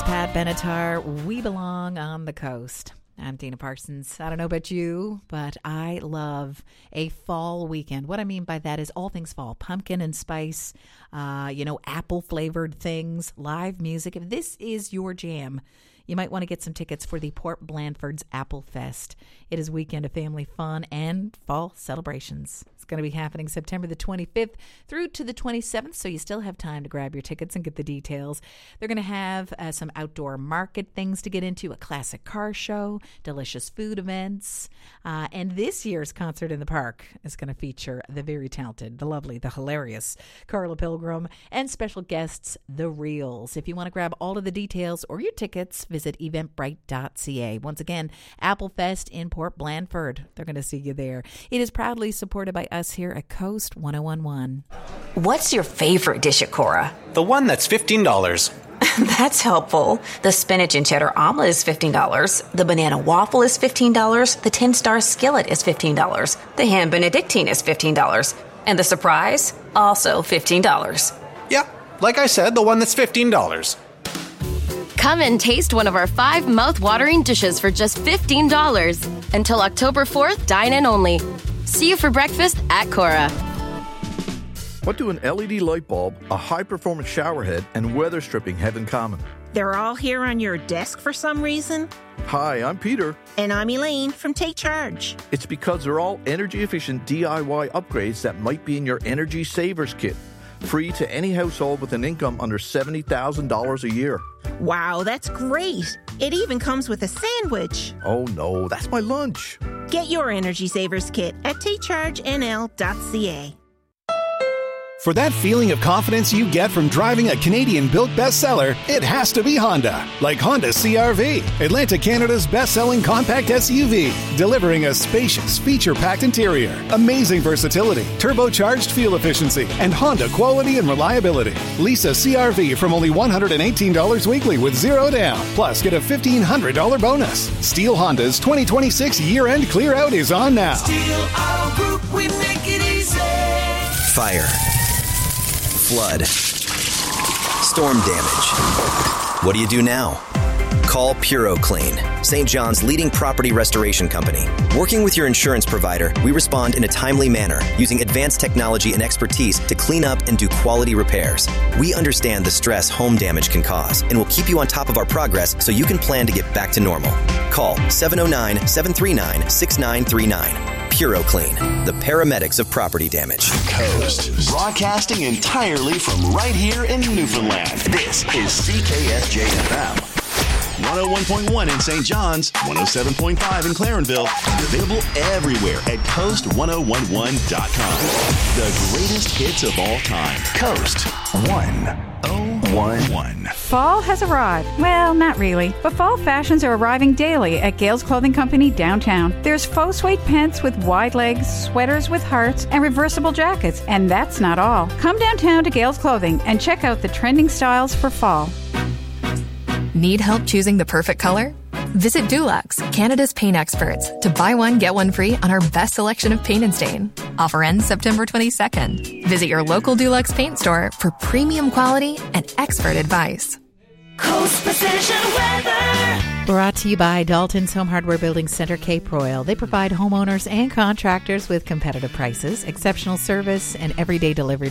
It's Pat Benatar. We belong on the coast. I'm Dana Parsons. I don't know about you, but I love a fall weekend. What I mean by that is all things fall. Pumpkin and spice, apple-flavored things, live music. If this is your jam, you might want to get some tickets for the Port Blandford's Apple Fest. It is a weekend of family fun and fall celebrations. It's going to be happening September the 25th through to the 27th, so you still have time to grab your tickets and get the details. They're going to have some outdoor market things to get into, a classic car show, delicious food events, and this year's concert in the park is going to feature the very talented, the lovely, the hilarious Carla Pilgrim and special guests, The Reels. If you want to grab all of the details or your tickets, visit eventbrite.ca. Once again, Apple Fest in Port Blandford. They're going to see you there. It is proudly supported by us here at Coast 101.1. What's your favorite dish at Cora? The one that's $15. That's helpful. The spinach and cheddar omelet is $15. The banana waffle is $15. The 10-star skillet is $15. The ham benedictine is $15. And the surprise? Also $15. Yeah, like I said, the one that's $15. Come and taste one of our 5 mouth-watering dishes for just $15. Until October 4th, dine in only. See you for breakfast at Cora. What do an LED light bulb, a high-performance shower head, and weather stripping have in common? They're all here on your desk for some reason. Hi, I'm Peter. And I'm Elaine from Take Charge. It's because they're all energy-efficient DIY upgrades that might be in your Energy Savers Kit. Free to any household with an income under $70,000 a year. Wow, that's great. It even comes with a sandwich. Oh no, that's my lunch. Get your Energy Savers Kit at takechargenl.ca. For that feeling of confidence you get from driving a Canadian-built bestseller, it has to be Honda. Like Honda CR-V, Atlantic Canada's best-selling compact SUV, delivering a spacious, feature-packed interior, amazing versatility, turbocharged fuel efficiency, and Honda quality and reliability. Lease a CR-V from only $118 weekly with zero down. Plus, get a $1,500 bonus. Steel Honda's 2026 year-end clear-out is on now. Steel Auto Group, we make it easy. Fire. Flood. Storm damage. What do you do now? Call PuroClean, St. John's leading property restoration company. Working with your insurance provider, we respond in a timely manner using advanced technology and expertise to clean up and do quality repairs. We understand the stress home damage can cause and will keep you on top of our progress so you can plan to get back to normal. Call 709-739-6939. PuroClean, the paramedics of property damage. Coast, broadcasting entirely from right here in Newfoundland. This is CKSJ-FM. 101.1 in St. John's, 107.5 in Clarenville, and available everywhere at coast1011.com. The greatest hits of all time. Coast 1011. Fall has arrived. Well, not really, but fall fashions are arriving daily at Gales Clothing Company downtown. There's faux suede pants with wide legs, sweaters with hearts, and reversible jackets. And that's not all. Come downtown to Gales Clothing and check out the trending styles for fall. Need help choosing the perfect color? Visit Dulux, Canada's paint experts, to buy one, get one free on our best selection of paint and stain. Offer ends September 22nd. Visit your local Dulux paint store for premium quality and expert advice. Coast Precision Weather. Brought to you by Dalton's Home Hardware Building Center, Cape Royal. They provide homeowners and contractors with competitive prices, exceptional service, and everyday delivery